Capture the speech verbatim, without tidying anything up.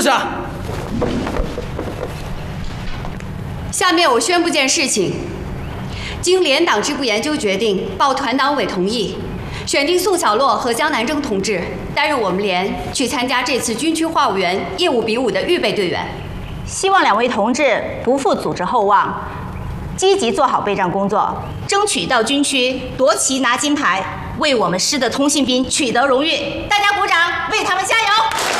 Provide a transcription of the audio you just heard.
下。 下面我宣布件事情：经联党支部研究决定，报团党委同意，选定宋小洛和江南征同志担任我们连去参加这次军区话务员业务比武的预备队员。 希望两位同志不负组织厚望，积极做好备战工作，争取到军区夺旗拿金牌，为我们师的通信兵取得荣誉。大家鼓掌，为他们加油！